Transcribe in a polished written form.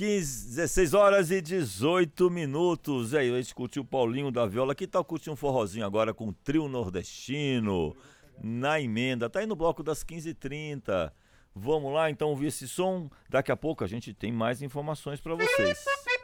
16 horas e 18 minutos. Aí, a gente curtiu o Paulinho da Viola. Que tal curtir um forrozinho agora com o trio nordestino? Na emenda. Tá aí no bloco das 15h30. Vamos lá, então, ouvir esse som. Daqui a pouco a gente tem mais informações para vocês.